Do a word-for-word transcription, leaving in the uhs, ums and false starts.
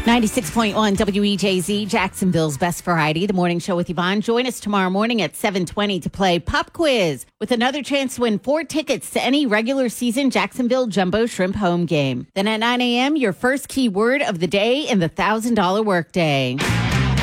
ninety-six point one W E J Z, Jacksonville's Best Variety, the morning show with Yvonne. Join us tomorrow morning at seven twenty to play Pop Quiz with another chance to win four tickets to any regular season Jacksonville Jumbo Shrimp home game. Then at nine a.m., your first key word of the day in the one thousand dollars workday.